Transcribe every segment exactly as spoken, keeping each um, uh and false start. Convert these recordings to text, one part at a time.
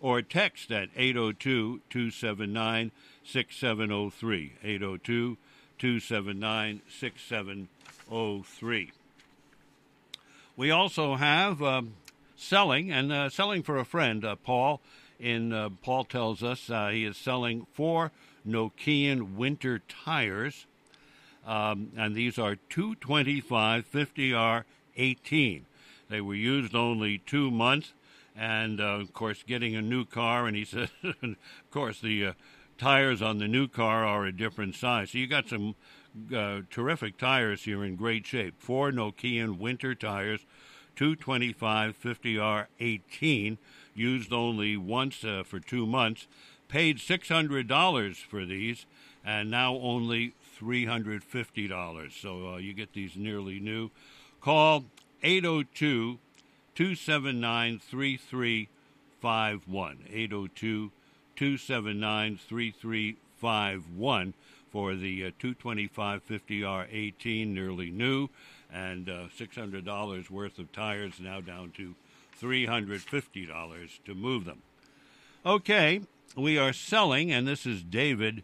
or text at eight oh two, two seven nine, six seven oh three, eight oh two, two seven nine, six seven oh three. We also have um, selling, and uh, selling for a friend, uh, Paul. In uh, Paul tells us uh, he is selling four Nokian winter tires, um, and these are two twenty-five fifty R eighteen. They were used only two months, and uh, of course, getting a new car. And he says, of course, the uh, tires on the new car are a different size. So you got some uh, terrific tires here in great shape. Four Nokian winter tires, two twenty-five fifty R eighteen. Used only once uh, for two months, paid six hundred dollars for these, and now only three hundred fifty dollars. So uh, you get these nearly new. Call eight oh two, two seven nine, three three five one, eight oh two, two seven nine, three three five one for the uh, two twenty-five fifty R eighteen, nearly new, and uh, six hundred dollars worth of tires, now down to three hundred fifty dollars to move them. Okay, we are selling, and this is David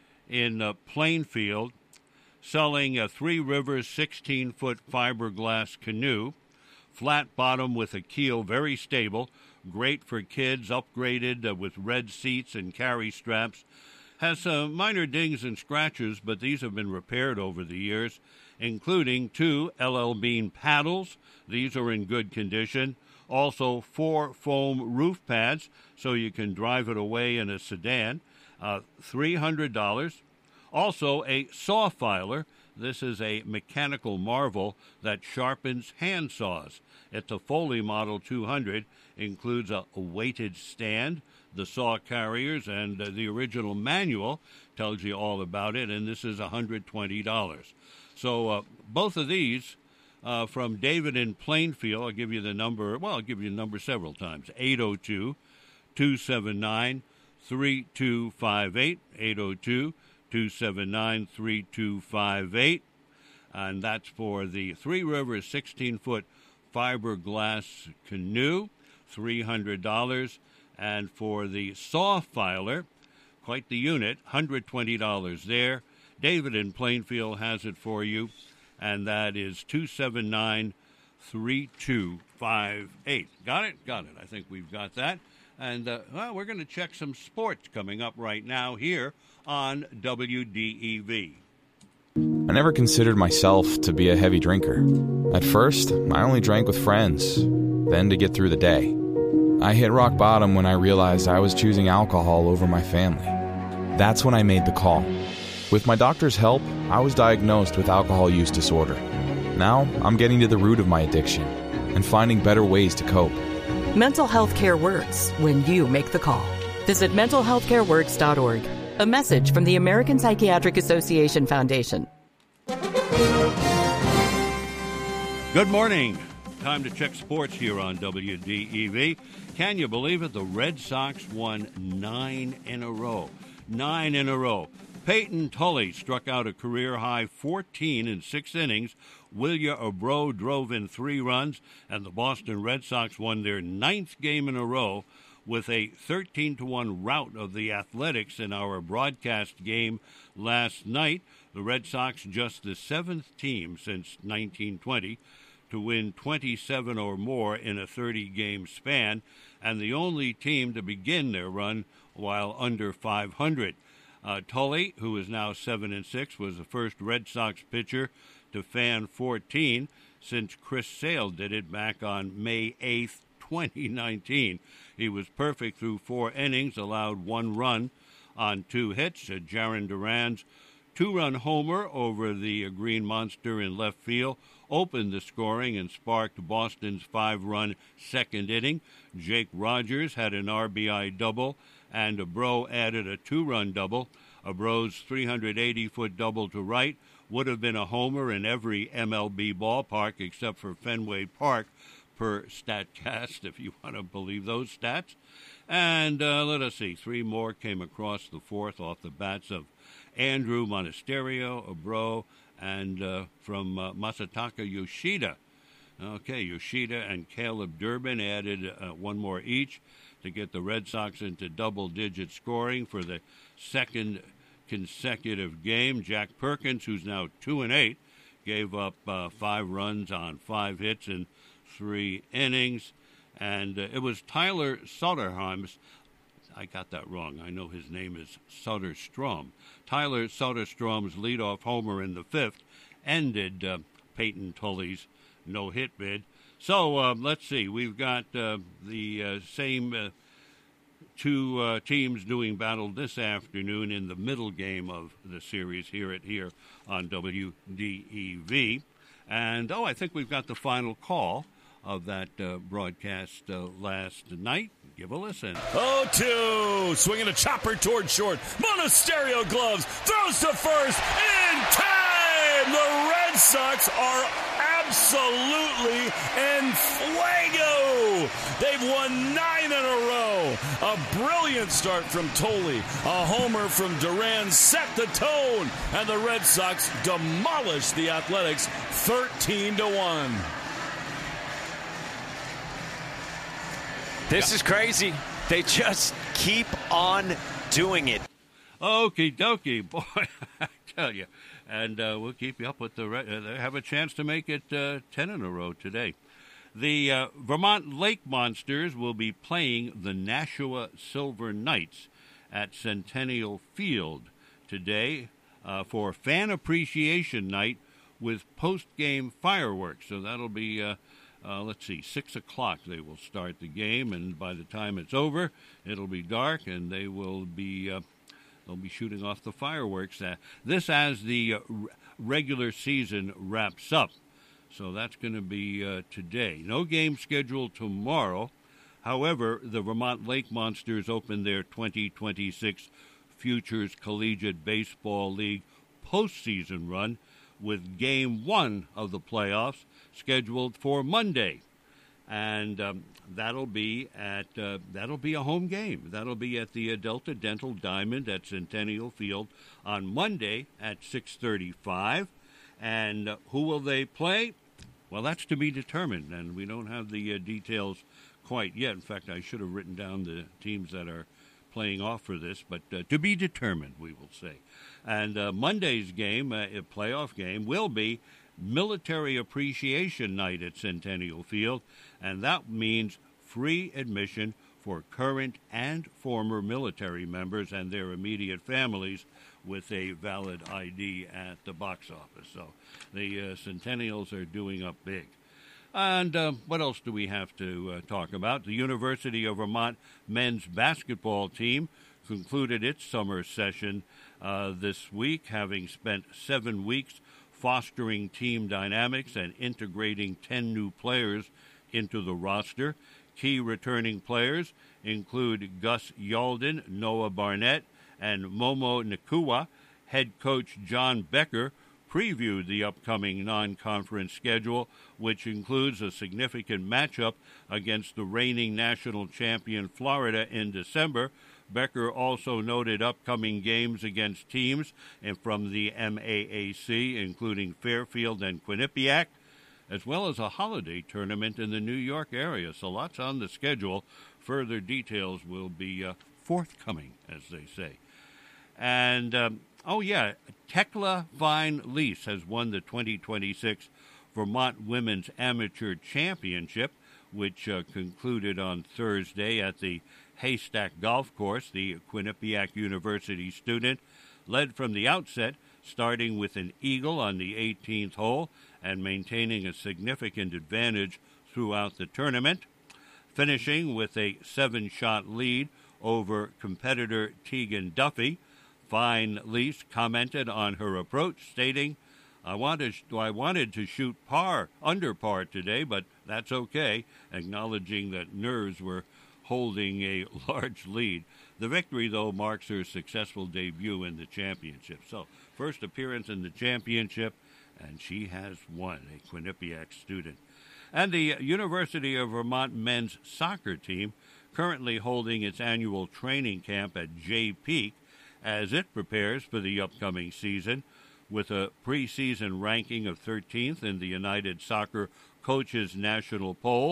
in uh, Plainfield, selling a Three Rivers sixteen-foot fiberglass canoe, flat bottom with a keel, very stable, great for kids, upgraded uh, with red seats and carry straps. Has uh, minor dings and scratches, but these have been repaired over the years, including two L L Bean paddles. These are in good condition. Also, four foam roof pads, so you can drive it away in a sedan, uh, three hundred dollars. Also, a saw filer. This is a mechanical marvel that sharpens hand saws. It's a Foley Model two hundred, includes a, a weighted stand, the saw carriers, and uh, the original manual tells you all about it, and this is one hundred twenty dollars. So uh, both of these Uh, from David in Plainfield. I'll give you the number. Well, I'll give you the number several times. eight oh two, two seven nine, three two five eight. eight oh two, two seven nine, three two five eight. And that's for the Three Rivers sixteen-foot fiberglass canoe, three hundred dollars. And for the saw filer, quite the unit, one hundred twenty dollars there. David in Plainfield has it for you, and that is two seven nine, three two five eight. Got it? Got it. I think we've got that. And, uh, well, we're going to check some sports coming up right now here on W D E V. I never considered myself to be a heavy drinker. At first, I only drank with friends, then to get through the day. I hit rock bottom when I realized I was choosing alcohol over my family. That's when I made the call. With my doctor's help, I was diagnosed with alcohol use disorder. Now, I'm getting to the root of my addiction and finding better ways to cope. Mental health care works when you make the call. Visit mental health care works dot org. A message from the American Psychiatric Association Foundation. Good morning. Time to check sports here on W D E V. Can you believe it? The Red Sox won nine in a row. Nine in a row. Peyton Tully struck out a career-high fourteen in six innings. Willia Abro drove in three runs, and the Boston Red Sox won their ninth game in a row with a thirteen to one rout of the Athletics in our broadcast game last night. The Red Sox, just the seventh team since nineteen twenty to win twenty-seven or more in a thirty-game span, and the only team to begin their run while under five hundred. Uh, Tully, who is now seven and six, was the first Red Sox pitcher to fan fourteen since Chris Sale did it back on May eighth, twenty nineteen. He was perfect through four innings, allowed one run on two hits. Uh, Jaron Duran's two-run homer over the Green Monster in left field opened the scoring and sparked Boston's five-run second inning. Jake Rogers had an R B I double, and Abro added a two-run double. Abro's three hundred eighty foot double to right would have been a homer in every M L B ballpark except for Fenway Park, per StatCast, if you want to believe those stats. And uh, let us see, three more came across the fourth off the bats of Andrew Monasterio, Abro, and uh, from uh, Masataka Yoshida. Okay, Yoshida and Caleb Durbin added uh, one more each. to get the Red Sox into double-digit scoring for the second consecutive game. Jack Perkins, who's now two and eight, gave up uh, five runs on five hits in three innings. And uh, it was Tyler Soderstrom's, I got that wrong. I know his name is Soderstrom. Tyler Soderstrom's leadoff homer in the fifth ended uh, Peyton Tully's no-hit bid. So uh, let's see. We've got uh, the uh, same uh, two uh, teams doing battle this afternoon in the middle game of the series here at here on W D E V. And, oh, I think we've got the final call of that uh, broadcast uh, last night. Give a listen. oh two, swinging a chopper toward short. Monasterio gloves, throws to first, in time! The Red Sox are absolutely en fuego! They've won nine in a row. A brilliant start from Tolle. A homer from Duran set the tone, and the Red Sox demolished the Athletics thirteen to one. This is crazy. They just keep on doing it. Okie dokie, boy, I tell you. And uh, we'll keep you up with the. Re- uh, they have a chance to make it uh, ten in a row today. The uh, Vermont Lake Monsters will be playing the Nashua Silver Knights at Centennial Field today uh, for Fan Appreciation Night with post-game fireworks. So that'll be. Uh, Uh, let's see, six o'clock they will start the game, and by the time it's over, it'll be dark, and they will be uh, they'll be shooting off the fireworks. Uh, this as the uh, r- regular season wraps up, so that's going to be uh, today. No game scheduled tomorrow. However, the Vermont Lake Monsters open their twenty twenty-six Futures Collegiate Baseball League postseason run with Game One of the playoffs scheduled for Monday, and um, that'll be at uh, that'll be a home game. That'll be at the Delta Dental Diamond at Centennial Field on Monday at six thirty-five. And uh, who will they play? Well, that's to be determined, and we don't have the uh, details quite yet. In fact, I should have written down the teams that are playing off for this, but uh, to be determined, we will say. And uh, Monday's game, uh, a playoff game, will be Military Appreciation Night at Centennial Field, and that means free admission for current and former military members and their immediate families with a valid I D at the box office. So the uh, Centennials are doing up big. And uh, what else do we have to uh, talk about? The University of Vermont men's basketball team concluded its summer session uh, this week, having spent seven weeks fostering team dynamics and integrating ten new players into the roster. Key returning players include Gus Yalden, Noah Barnett, and Momo Nakua. Head coach John Becker previewed the upcoming non-conference schedule, which includes a significant matchup against the reigning national champion Florida in December. Becker also noted upcoming games against teams and from the M A A C, including Fairfield and Quinnipiac, as well as a holiday tournament in the New York area. So lots on the schedule. Further details will be uh, forthcoming, as they say. And, um, oh yeah, Tekla Vine Lease has won the twenty twenty-six Vermont Women's Amateur Championship, which uh, concluded on Thursday at the Haystack Golf Course. The Quinnipiac University student led from the outset, starting with an eagle on the eighteenth hole and maintaining a significant advantage throughout the tournament, finishing with a seven-shot lead over competitor Tegan Duffy. Vine Lease commented on her approach, stating, I wanted, I wanted to shoot par, under par today, but that's okay, acknowledging that nerves were holding a large lead. The victory, though, marks her successful debut in the championship. So, first appearance in the championship, and she has won, a Quinnipiac student. And the University of Vermont men's soccer team, currently holding its annual training camp at Jay Peak, as it prepares for the upcoming season, with a preseason ranking of thirteenth in the United Soccer Coaches National Poll.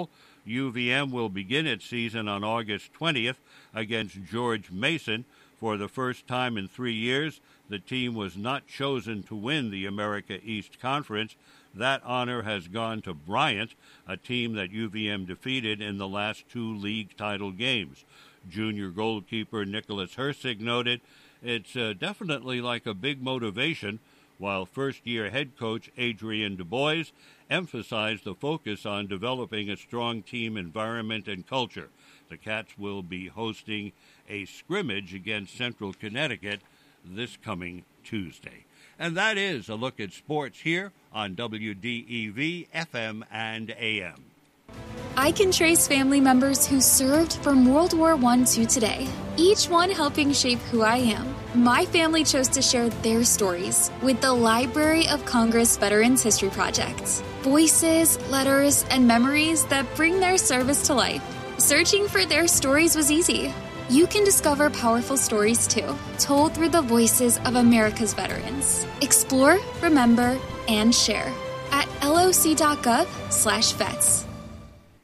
U V M will begin its season on August twentieth against George Mason. For the first time in three years, the team was not chosen to win the America East Conference. That honor has gone to Bryant, a team that U V M defeated in the last two league title games. Junior goalkeeper Nicholas Hersig noted, "It's uh, definitely like a big motivation," while first-year head coach Adrian Du Bois emphasized the focus on developing a strong team environment and culture. The Cats will be hosting a scrimmage against Central Connecticut this coming Tuesday. And that is a look at sports here on W D E V F M and A M. I can trace family members who served from World War One to today, each one helping shape who I am. My family chose to share their stories with the Library of Congress Veterans History Project. Voices, letters, and memories that bring their service to life. Searching for their stories was easy. You can discover powerful stories too, told through the voices of America's veterans. Explore, remember, and share at loc.gov slash vets.